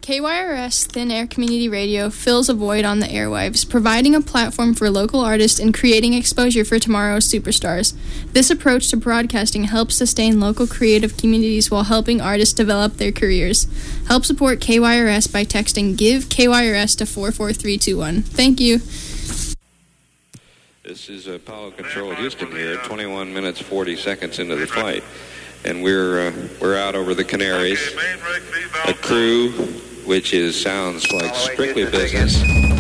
KYRS Thin Air Community Radio fills a void on the airwaves, providing a platform for local artists and creating exposure for tomorrow's superstars. This approach to broadcasting helps sustain local creative communities while helping artists develop their careers. Help support KYRS by texting GIVE KYRS to 44321. Thank you. This is Apollo Control Houston here, 21 minutes 40 seconds into the flight. And we're out over the Canaries. A crew, which sounds like strictly business.